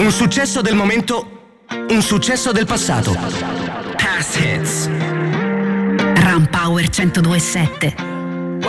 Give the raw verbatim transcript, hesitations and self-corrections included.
Un successo del momento, un successo del passato. Past Hits. Ram Power centodue e sette.